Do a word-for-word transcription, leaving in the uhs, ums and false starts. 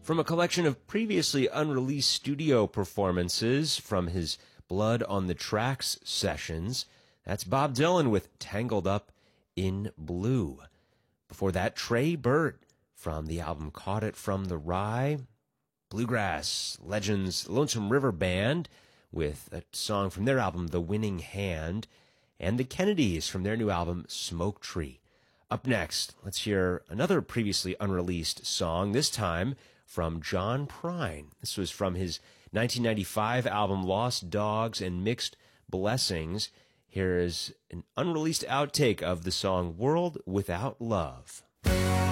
From a collection of previously unreleased studio performances from his Blood on the Tracks sessions, that's Bob Dylan with Tangled Up in Blue. Before that, Trey Burt from the album Caught It From the Rye. Bluegrass Legends Lonesome River Band with a song from their album The Winning Hand. And the Kennedys from their new album Smoke Tree. Up next, let's hear another previously unreleased song, this time from John Prine. This was from his nineteen ninety-five album Lost Dogs and Mixed Blessings. Here is an unreleased outtake of the song World Without Love.